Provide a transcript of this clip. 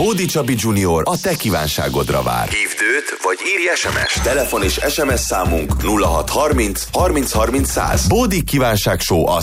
Bódi Csabi Junior a te kívánságodra vár. Hívd őt, vagy írj SMS-t. Telefon és SMS számunk 0630 30 30 100. Bódi Kívánság Show a